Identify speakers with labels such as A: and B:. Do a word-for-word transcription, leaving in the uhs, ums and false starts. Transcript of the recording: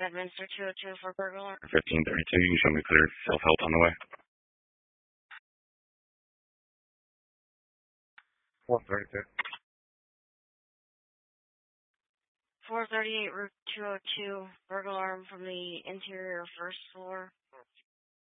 A: Bedminster two oh two for burglar.
B: fifteen thirty-two, you can show me clear. Self-help on the way. four thirty-two.
A: four thirty-eight Route two oh two, burglar alarm from the interior first floor.